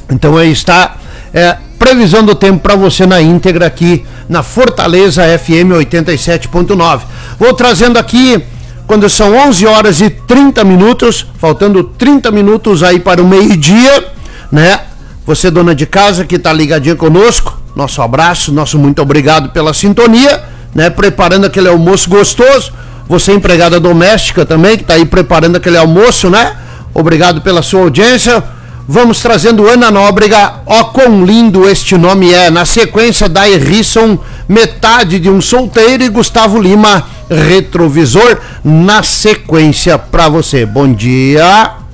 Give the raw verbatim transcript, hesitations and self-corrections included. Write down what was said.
Então aí está é, previsão do tempo para você na íntegra aqui na Fortaleza F M oitenta e sete ponto nove. Vou trazendo aqui quando são onze horas e trinta minutos, faltando trinta minutos aí para o meio-dia, né? Você, dona de casa, que está ligadinha conosco, nosso abraço, nosso muito obrigado pela sintonia, né? Preparando aquele almoço gostoso. Você, empregada doméstica também, que está aí preparando aquele almoço, né? Obrigado pela sua audiência. Vamos trazendo Ana Nóbrega, ó quão lindo este nome é. Na sequência, Day Risson, Metade de um Solteiro, e Gustavo Lima, Retrovisor, na sequência para você. Bom dia.